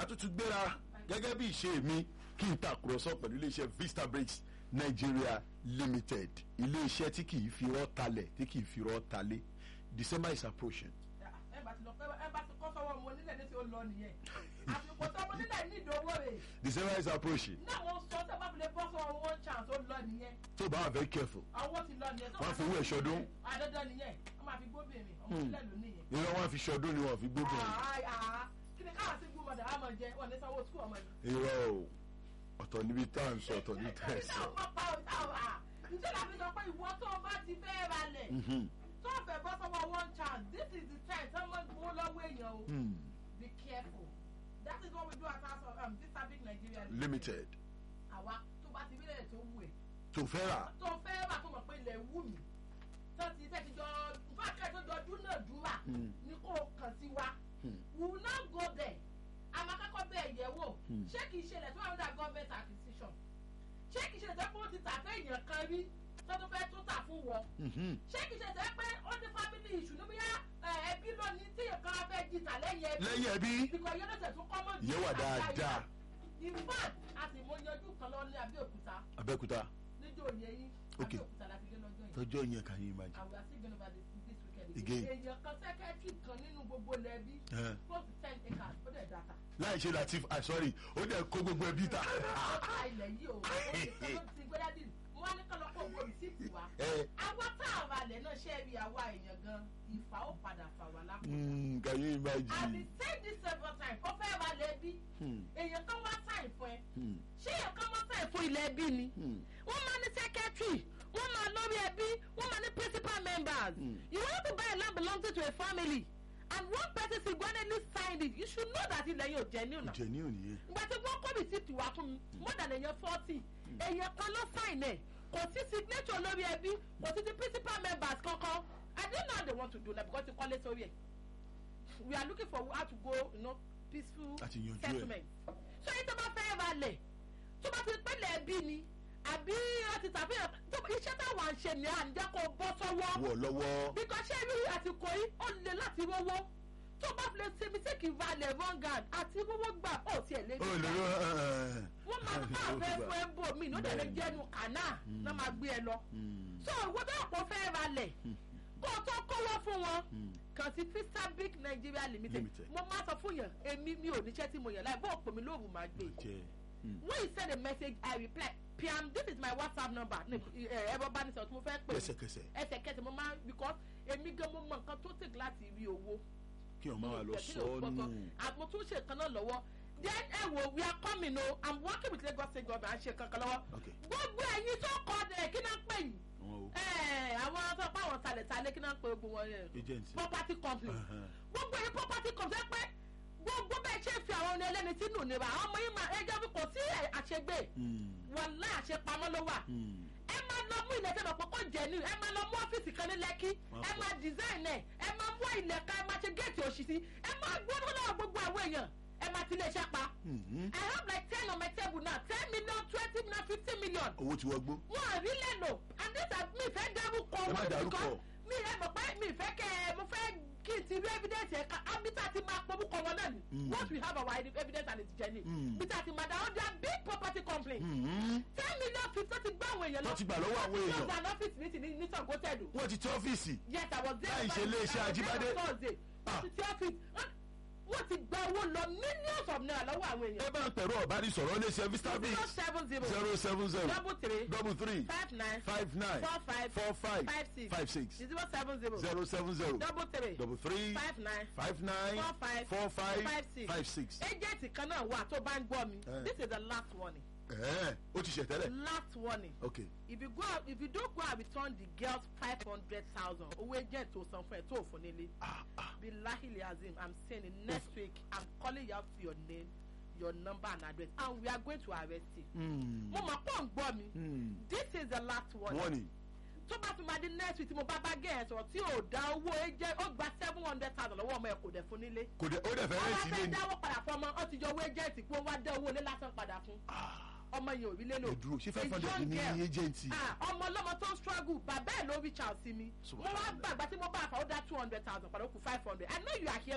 àtútù gbéra gẹ́gẹ́ bí ìṣe mi kí n tàkùrọ̀sọ pẹ̀lú iléeṣẹ́ Vista Bricks Nigeria Limited, iléeṣẹ́ tí kì í fi rọ́ talẹ̀ tí kì í fi rọ́ talé. December is approaching. ẹ bá ti kọ́ sọ́wọ́ ọmọ onílẹ̀ ní ti ó lọ nìyẹn àsìkò tó ọmọ onílẹ̀ ní ìdòwò rẹ̀. December is approaching. náà wọ́n sọ tẹ́ bá fi lè bọ́ sọ́wọ́ one chance ó lọ nìyẹn. tó bá wà very careful. àwọn ti lọ nìyẹn. wọ́n fi owó ẹ̀ ṣọdún. àdọ́dọ́ nìyẹn wọ́n máa fi gbóbìnrin ọmọ onílẹ̀ ló nìyẹn. ìrọ̀ wọn fi ṣọdún ni wọ́n fi gbóbìnrin. kí ni káwọn sí gbúmọ̀ dàá mọ̀ jẹ wọ́n ní sanwó sukú ọmọ yìí. irọ́ o ọ̀tọ̀ níbi tá à ń sọ ọ̀tọ̀ níbi tá à ń sọ. ìjọba fi sọ pé ìwọ tó o bá ti fẹ́ ralẹ̀ tó o fẹ́ bọ́ sọ́wọ́ one chance this is the time tí wọ́n gbowó lọ́wọ́ èèyàn o be careful that is what we do at house of Vista Bricks Nigeria Limited. àwa tó bá ti bílẹ̀ tó wù ẹ́ tó fẹ́ rà. tó fẹ́ rà tó mọ̀ pé ilẹ̀ wù mí tó ti tẹ́ ti jọ fákẹ́ tó jọ dúnàdúrà ní kó o kàn sí wa we will not go there amakakọ bẹ́ẹ̀ yẹ̀ wò ṣé kìí ṣẹlẹ̀ tó wà under government acquisition ṣé kìí ṣẹlẹ̀ tó pé ó ti tà fẹ́ èèyàn kan rí tó tó fẹ́ tó tà fún wọn ṣé kìí ṣẹlẹ̀ tó pé ó ní family issue níbi yá ẹbí lónìí tí èèyàn kan fẹ́ jìtà lẹ́yìn ẹbí bìkọ́ yẹn lọ́sẹ̀ tó kọ́mọ̀ jù yẹ wà dáadáa. in fact a sì mọ yanjú kan lọ ní Abẹ́òkúta níjó yẹn yín Okay. Abẹ́òkúta láti dé lọ́jọ́ yẹn tọ́jọ́ yẹn kàn yín máa jẹ. and we are still going over this weekend Again. èèyàn kan secretary kan nínú gbogbo lẹ́bí close to 10 acres ó dẹ̀ data. láì ṣe Latif sorry ó dẹ̀ kó gbogbo ẹbí ta. ọ̀tá ilẹ̀ yìí o ó ti gbé dádì wọ́n á ní kọ́ lọ́kọ̀ owó rìsíìtì wa. àwa tá a wà lẹ̀ náà ṣe rí àwa èèyàn gan ìfà ó padà fà wá lápò. kàn yín máa jì. àbí say this several times ó fẹ́ wà lẹ́bí èèyàn kan wá sáì fún ẹ ṣé èèyàn kan wá sáì fún ilẹ̀ ẹbí ni wọ́n máa ní secretary wọ́n máa lórí ẹbí wọ́n máa ní principal members you want to buy a land belonging to a family and one person singularly signed it you should know that ilẹ̀ yóò genuine now. genuine nìyẹn. ìgbà tí wọ́n kọ́ rìsíìtì wá fún mi more than èèyàn 40 èèyàn kan ló sign ẹ̀ kò sí signature lórí ẹbí kò sí ti principal members kankan I don't know how they want to do that because you call it sórí ẹ̀ we are looking for how to go peaceful settlement so èyí tó bá fẹ́ balẹ̀ tó bá ti pẹ́lẹ̀ ẹbí ni àbí ọtí tàbí iṣẹ́ táwọn ń ṣe ni à ń jẹ́ kó bọ́ sọ́wọ́ wọ̀ lọ́wọ́. because ṣé irú àsìkò yìí ó le láti rówó tó bá fi lè ṣe mistake ìvalẹ̀ vanguard àti rówó gbà ó tiẹ̀ lé nígbà wọ́n máa ń bá àfẹ́ fún ẹ̀bùn mi ní ó dẹ̀ lè jẹ́nu kànáà náà máa gbé ẹ lọ so ìwọ tó yà kó fẹ́ ralẹ̀ kó o tó kówó fún wọn kàn sí Vista Bricks Nigeria Limited mo máa sọ fún yàn èmi mi ò níṣẹ́ tí mo yàn láì bó o pè mí lóòrùn máa gbé when you send a message I reply PM this is my WhatsApp number ẹ̀rọ bá ní sọ tí mo fẹ́ pè ẹsẹ̀kẹsẹ̀ mo máa because èmi gan mo mọ nǹkan tó tèk láti rí owó kí o máa lọ sọ nù. àmọ́ tó ṣe kan náà lọ́wọ́ then ẹ wo we are coming o I'm working with Lagos State government à ń ṣe kankan lọ́wọ́ gbogbo ẹ̀yin tó kọ́ ẹ̀ kí náà pè yín àwọn sọ pé àwọn talẹ̀talẹ̀ kí náà pè ogun wọn yẹn property company gbogbo ẹ̀yin property company ẹ pé gbogbo bẹ́ẹ̀ ṣe fi àwọn ọ̀nà ẹlẹ́ni sínú ìnira àwọn ọmọ yìí máa ẹjọ́ bí kò sí àṣegbè wàhálà àṣepamọ́ ló wà ẹ máa lọ mú ilẹ̀ tẹ́lẹ̀ pọ̀ kó jẹ́ ní ẹ máa lọ mú ọ́fíìsì kan ní Lẹ́kí ẹ máa design ẹ máa mú ilẹ̀ ká ẹ máa ṣe géètì òṣìṣì ẹ máa gbọ́dọ̀ lọ́wọ́ gbogbo àwọn èèyàn ẹ máa ti lè ṣe pa I have like 10 on my table now 10 million 20 million 50 million. owó tí wọ́n gbó. wọn à rí lẹ́nu and this mi fẹ́ dárúkọ wọn nìkan mi ẹ mọ̀ pé mi fẹ́ kẹ́ ẹ mo fẹ́ kí n ti rí evidence ẹ̀ka abita ti máa pọ̀ orúkọ wọn náà ni once we have our evidence and it's genuine bita ti máa dáhùn their big property complaint 10 million fifty ti gbá àwọn èèyàn lọ wọ́n ti gbà lọ́wọ́ àwọn èèyàn wọ́n ti gbà ọ́fíìsì ní Sàngótẹ̀dù wọ́n ti ti ọ́fíìsì yes I was there láì ṣe iléeṣẹ́ Ajíbádé wọ́n ti ti ọ́fíìsì wọ́n ti gba owó lọ millions of naira lọ́wọ́ àwọn èèyàn. ẹ bá ń pẹ̀rọ ọ̀bánisọ̀rọ̀ ní ṣe Vista Bricks 070 33 59 45 56 070 33 59 45 56. agent kan náà wà tó bá ń gbọ́ mi this is the last warning. ó ti ṣe tẹ́lẹ̀. last warning. okay. if you don't go and return the girls 500,000 owó agent tó san fún ẹ tó fún nílé. Billahi Azim I'm saying it next week I'm calling you out for your name your number and address and we are going to arrest you. mo mọ̀ pọ̀ ń gbọ́ mi. this is the last warning. tó bá fi máa di next week tí mo bá gẹ̀ ẹ́ sọ̀rọ̀ tí ò dá owó agent ó gba 700,000 lọ́wọ́ ọmọ ẹ̀ kò dẹ̀ fún nílé. ó dẹ̀ fẹ́ rẹ̀ sí lé ní. ọmọ fẹ́ dáwọ́ padà fún ọmọ ó ti jọ owó agent pé ó wá dá owó lé lásán padà fún. ọmọ yẹn ò rí lé lò. ẹ̀dúró ṣé 500 ní agent. ọmọ ọlọ́mọ tó ń struggle bàbá ẹ̀ ló reach out sí mi. mo wá gbàgbá tí mo bá àfà ó dá 200,000 padà ó kù 500 I know you are here.